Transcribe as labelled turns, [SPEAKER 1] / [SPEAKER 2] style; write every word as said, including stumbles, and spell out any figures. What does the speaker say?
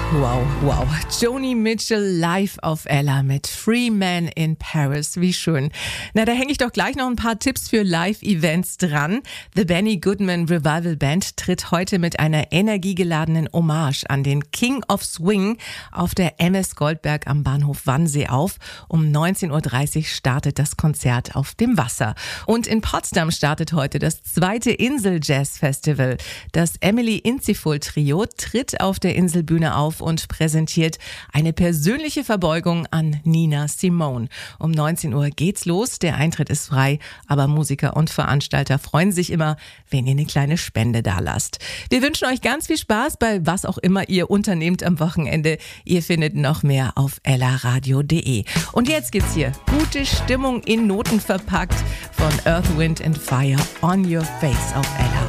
[SPEAKER 1] Wow, wow. Joni Mitchell live auf Ella mit Free Man in Paris. Wie schön. Na, da hänge ich doch gleich noch ein paar Tipps für Live-Events dran. The Benny Goodman Revival Band tritt heute mit einer energiegeladenen Hommage an den King of Swing auf der M S Goldberg am Bahnhof Wannsee auf. Um neunzehn Uhr dreißig startet das Konzert auf dem Wasser. Und in Potsdam startet heute das zweite Insel Jazz Festival. Das Emily Inziful Trio tritt auf der Inselbühne auf und präsentiert eine persönliche Verbeugung an Nina Simone. Um neunzehn Uhr geht's los, der Eintritt ist frei, aber Musiker und Veranstalter freuen sich immer, wenn ihr eine kleine Spende dalasst. Wir wünschen euch ganz viel Spaß bei was auch immer ihr unternehmt am Wochenende. Ihr findet noch mehr auf ella radio punkt de. Und jetzt gibt's hier gute Stimmung in Noten verpackt von Earth, Wind and Fire, On Your Face auf Ella.